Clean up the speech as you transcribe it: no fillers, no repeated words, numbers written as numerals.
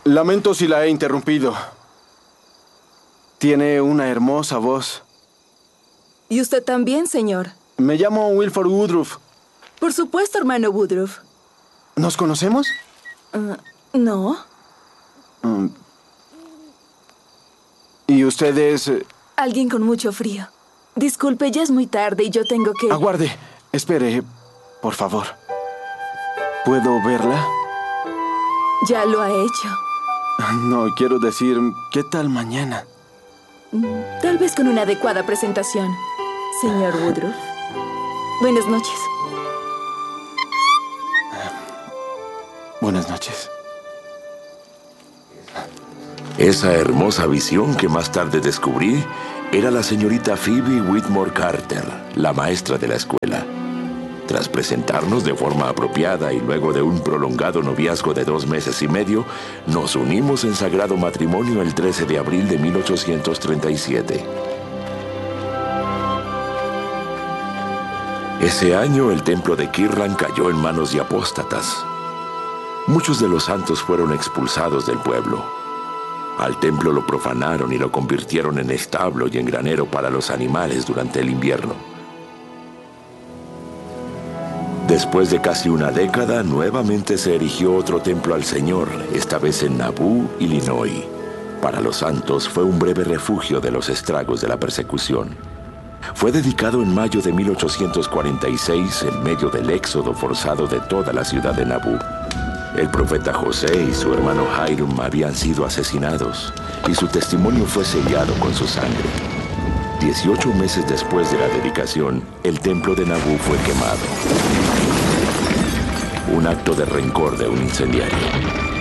Lamento si la he interrumpido. Tiene una hermosa voz. ¿Y usted también, señor? Me llamo Wilford Woodruff. Por supuesto, hermano Woodruff. ¿Nos conocemos? No. ¿Y usted es...? Alguien con mucho frío. Disculpe, ya es muy tarde y yo tengo que... Aguarde. Espere, por favor. ¿Puedo verla? Ya lo ha hecho. No, quiero decir, ¿qué tal mañana? Tal vez con una adecuada presentación, señor Woodruff. Buenas noches. Buenas noches. Esa hermosa visión que más tarde descubrí era la señorita Phoebe Whitmore Carter, la maestra de la escuela. Tras presentarnos de forma apropiada y luego de un prolongado noviazgo de 2 meses y medio, nos unimos en sagrado matrimonio el 13 de abril de 1837. Ese año el templo de Kirtland cayó en manos de apóstatas. Muchos de los santos fueron expulsados del pueblo. Al templo lo profanaron y lo convirtieron en establo y en granero para los animales durante el invierno. Después de casi una década, nuevamente se erigió otro templo al Señor, esta vez en Nauvoo, Illinois. Para los santos fue un breve refugio de los estragos de la persecución. Fue dedicado en mayo de 1846 en medio del éxodo forzado de toda la ciudad de Nauvoo. El profeta José y su hermano Hiram habían sido asesinados y su testimonio fue sellado con su sangre. 18 meses después de la dedicación, el templo de Nauvoo fue quemado. Un acto de rencor de un incendiario.